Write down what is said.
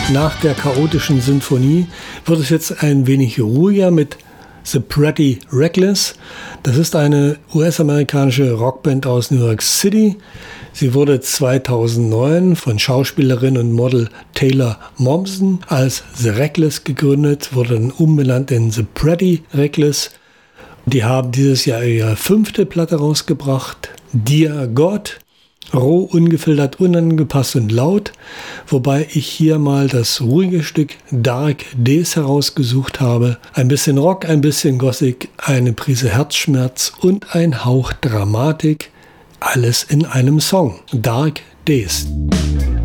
Nach der chaotischen Sinfonie wird es jetzt ein wenig ruhiger mit The Pretty Reckless. Das ist eine US-amerikanische Rockband aus New York City. Sie wurde 2009 von Schauspielerin und Model Taylor Momsen als The Reckless gegründet, wurde dann umbenannt in The Pretty Reckless. Die haben dieses Jahr ihre 5. Platte rausgebracht, Dear God. Roh, ungefiltert, unangepasst und laut, wobei ich hier mal das ruhige Stück Dark Days herausgesucht habe. Ein bisschen Rock, ein bisschen Gothic, eine Prise Herzschmerz und ein Hauch Dramatik. Alles in einem Song. Dark Days.